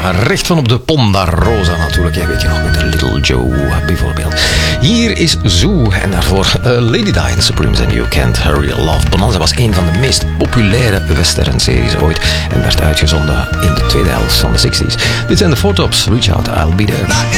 recht van op de Ponderosa natuurlijk. Weet je nog, met de Little Joe bijvoorbeeld. Hier is Zoo en daarvoor Lady Di and the Supremes and You Can't Hurry Love. Bonanza was een van de meest populaire western-series ooit en werd uitgezonden in de tweede helft van de 60s. Dit zijn de Four Tops. Reach Out, I'll Be There.